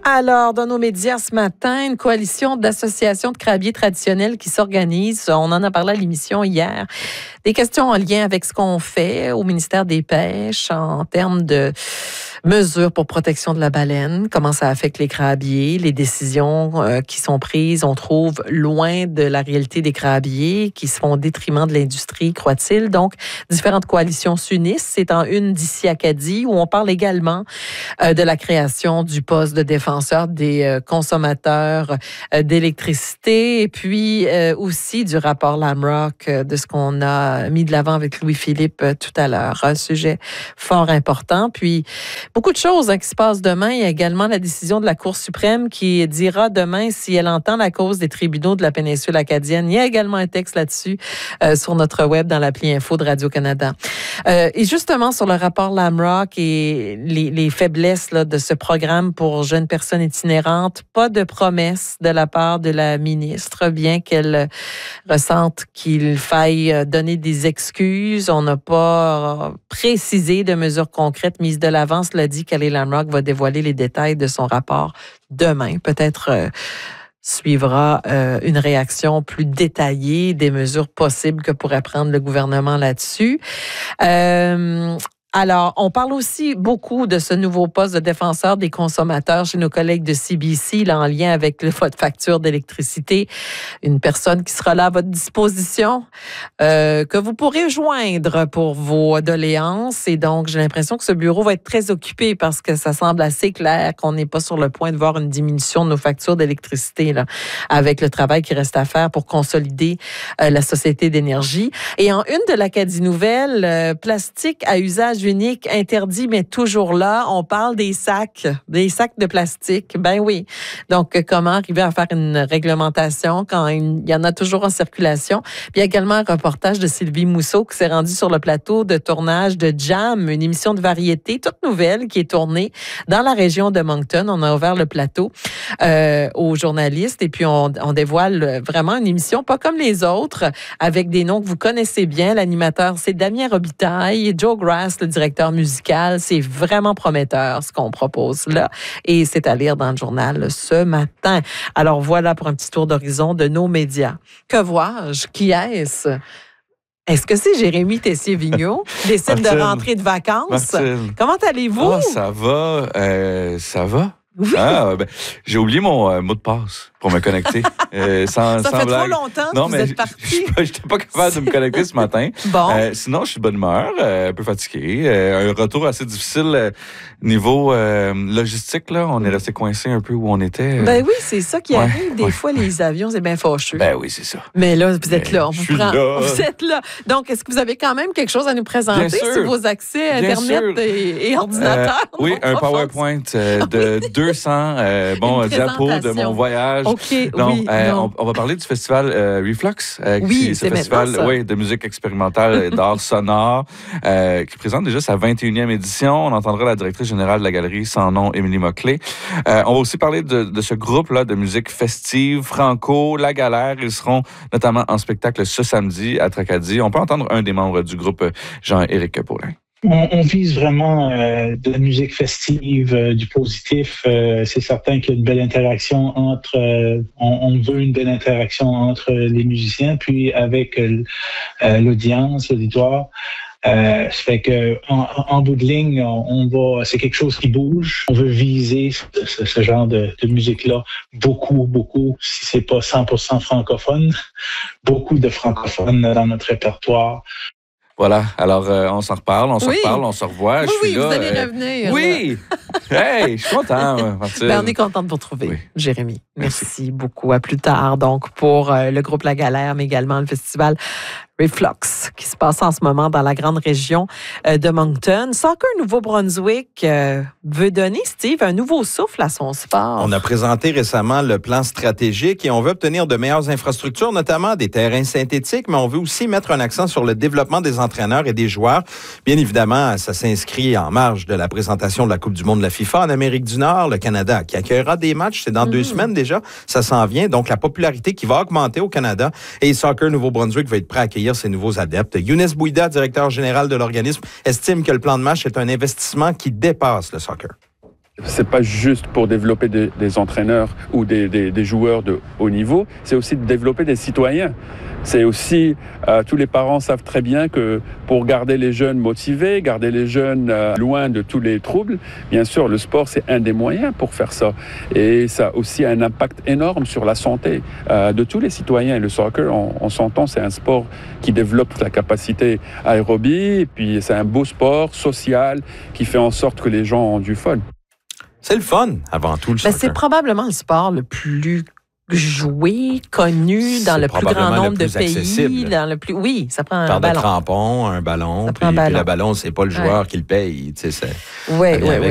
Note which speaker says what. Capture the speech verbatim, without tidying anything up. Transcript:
Speaker 1: Alors, dans nos médias ce matin, une coalition d'associations de crabiers traditionnels qui s'organise. On en a parlé à l'émission hier. Des questions en lien avec ce qu'on fait au ministère des Pêches en termes de mesures pour protection de la baleine, comment ça affecte les crabiers, les décisions euh, qui sont prises, on trouve loin de la réalité des crabiers, qui se font au détriment de l'industrie, croit-il. Donc, différentes coalitions s'unissent. C'est en une d'ici Acadie où on parle également euh, de la création du poste de défenseur des euh, consommateurs euh, d'électricité et puis euh, aussi du rapport Lamrock, euh, de ce qu'on a mis de l'avant avec Louis-Philippe euh, tout à l'heure. Un sujet fort important. Puis, beaucoup de choses hein, qui se passent demain. Il y a également la décision de la Cour suprême qui dira demain si elle entend la cause des tribunaux de la péninsule acadienne. Il y a également un texte là-dessus euh, sur notre web dans l'appli Info de Radio-Canada. Euh, et justement, sur le rapport Lamrock et les, les faiblesses là, de ce programme pour jeunes personnes itinérantes, pas de promesse de la part de la ministre, bien qu'elle ressente qu'il faille donner des excuses. On n'a pas précisé de mesures concrètes mises de l'avant. Cela dit qu'Ali Lamrock va dévoiler les détails de son rapport demain. Peut-être euh, suivra euh, une réaction plus détaillée des mesures possibles que pourrait prendre le gouvernement là-dessus. Euh, Alors, on parle aussi beaucoup de ce nouveau poste de défenseur des consommateurs chez nos collègues de C B C, là, en lien avec le, votre facture d'électricité. Une personne qui sera là à votre disposition, euh, que vous pourrez joindre pour vos doléances. Et donc, j'ai l'impression que ce bureau va être très occupé parce que ça semble assez clair qu'on n'est pas sur le point de voir une diminution de nos factures d'électricité, là, avec le travail qui reste à faire pour consolider euh, la Société d'énergie. Et en une de l'Acadie Nouvelle, euh, plastique à usage unique, interdit, mais toujours là. On parle des sacs, des sacs de plastique. Ben oui. Donc, comment arriver à faire une réglementation quand il y en a toujours en circulation? Puis, il y a également un reportage de Sylvie Mousseau qui s'est rendue sur le plateau de tournage de Jam, une émission de variété toute nouvelle qui est tournée dans la région de Moncton. On a ouvert le plateau euh, aux journalistes et puis on, on dévoile vraiment une émission pas comme les autres, avec des noms que vous connaissez bien. L'animateur, c'est Damien Robitaille, Joe Grass, le directeur musical. C'est vraiment prometteur ce qu'on propose là et c'est à lire dans le journal ce matin. Alors voilà pour un petit tour d'horizon de nos médias. Que vois-je? Qui est-ce? Est-ce que c'est Jérémy Tessier-Vigneault qui décide de rentrer de vacances? Martine. Comment allez-vous?
Speaker 2: Oh, ça va, euh, ça va.
Speaker 1: Oui.
Speaker 2: Ah, ben, j'ai oublié mon euh, mot de passe pour me connecter. Euh, sans,
Speaker 1: ça
Speaker 2: sans
Speaker 1: fait
Speaker 2: blague.
Speaker 1: trop longtemps
Speaker 2: non,
Speaker 1: que
Speaker 2: mais
Speaker 1: vous êtes parti.
Speaker 2: Je n'étais pas capable de me connecter ce matin.
Speaker 1: Bon.
Speaker 2: Euh, sinon, je suis de bonne humeur, euh, un peu fatigué. Euh, un retour assez difficile euh, niveau euh, logistique. Là, on est resté coincé un peu où on était. Euh...
Speaker 1: Ben oui, c'est ça qui
Speaker 2: ouais,
Speaker 1: arrive. Des
Speaker 2: ouais.
Speaker 1: fois, les avions, c'est bien fâcheux.
Speaker 2: Ben oui, c'est ça.
Speaker 1: Mais là, vous êtes
Speaker 2: Mais
Speaker 1: là. On vous
Speaker 2: je suis
Speaker 1: prend.
Speaker 2: là.
Speaker 1: Vous êtes là. Donc, est-ce que vous avez quand même quelque chose à nous présenter sur vos accès
Speaker 2: Bien
Speaker 1: Internet
Speaker 2: sûr.
Speaker 1: et, et ordinateur?
Speaker 2: Euh, oui, un PowerPoint euh, de deux cents euh, bon, diapos de mon voyage.
Speaker 1: OK,
Speaker 2: Donc,
Speaker 1: oui.
Speaker 2: euh,
Speaker 1: non.
Speaker 2: On, on va parler du festival euh, Reflux. Euh,
Speaker 1: Oui,
Speaker 2: qui,
Speaker 1: c'est
Speaker 2: ce festival
Speaker 1: maintenant ça.
Speaker 2: ouais, de musique expérimentale et d'art sonore euh, qui présente déjà sa vingt et unième édition. On entendra la directrice générale de la galerie sans nom, Émilie Moclé. Euh, on va aussi parler de, de ce groupe-là de musique festive, franco, La Galère. Ils seront notamment en spectacle ce samedi à Tracadie. On peut entendre un des membres du groupe, Jean-Éric Paulin.
Speaker 3: On, on vise vraiment euh, de la musique festive, euh, du positif. Euh, c'est certain qu'il y a une belle interaction entre... Euh, on, on veut une belle interaction entre les musiciens, puis avec euh, l'audience, l'auditoire. Euh, ça fait que en, en bout de ligne, on, on va, c'est quelque chose qui bouge. On veut viser ce, ce, ce genre de, de musique-là beaucoup, beaucoup. Si c'est pas cent pour cent francophone, beaucoup de francophones dans notre répertoire.
Speaker 2: Voilà, alors euh, on s'en reparle, on s'en
Speaker 1: oui.
Speaker 2: reparle, on se revoit.
Speaker 1: Oui,
Speaker 2: je suis
Speaker 1: oui,
Speaker 2: là,
Speaker 1: vous allez
Speaker 2: euh...
Speaker 1: revenir.
Speaker 2: Oui! Hey, je suis content, Martine.
Speaker 1: Ben, on est content de vous retrouver, oui. Jérémy. Merci. Merci beaucoup. À plus tard, donc, pour euh, le groupe La Galère, mais également le festival Reflux, qui se passe en ce moment dans la grande région euh, de Moncton. Soccer Nouveau-Brunswick euh, veut donner, Steve, un nouveau souffle à son sport.
Speaker 4: On a présenté récemment le plan stratégique et on veut obtenir de meilleures infrastructures, notamment des terrains synthétiques, mais on veut aussi mettre un accent sur le développement des entraîneurs et des joueurs. Bien évidemment, ça s'inscrit en marge de la présentation de la Coupe du monde de la FIFA en Amérique du Nord. Le Canada qui accueillera des matchs, c'est dans mmh. deux semaines déjà, ça s'en vient. Donc, la popularité qui va augmenter au Canada et Soccer Nouveau-Brunswick va être prêt à accueillir ses nouveaux adeptes. Younes Bouida, directeur général de l'organisme, estime que le plan de match est un investissement qui dépasse le soccer.
Speaker 5: C'est pas juste pour développer des, des entraîneurs ou des, des, des joueurs de haut niveau, c'est aussi de développer des citoyens. C'est aussi, euh, tous les parents savent très bien que pour garder les jeunes motivés, garder les jeunes euh, loin de tous les troubles, bien sûr, le sport, c'est un des moyens pour faire ça. Et ça a aussi un impact énorme sur la santé euh, de tous les citoyens. Et le soccer, on, on s'entend, c'est un sport qui développe la capacité aérobie, et puis c'est un beau sport social qui fait en sorte que les gens ont du fun.
Speaker 4: C'est le fun, avant tout, le
Speaker 1: Ben,
Speaker 4: soccer.
Speaker 1: c'est probablement le sport le plus joué, connu dans le plus grand nombre de pays.
Speaker 4: Accessible.
Speaker 1: Dans le plus, oui, ça prend
Speaker 4: Par
Speaker 1: un ballon.
Speaker 4: des crampons, un ballon.
Speaker 1: Ça
Speaker 4: Puis,
Speaker 1: prend un
Speaker 4: puis
Speaker 1: ballon.
Speaker 4: le ballon, c'est pas le joueur
Speaker 1: Ouais.
Speaker 4: qui le paye. Tu sais, c'est,
Speaker 1: Oui, oui, oui.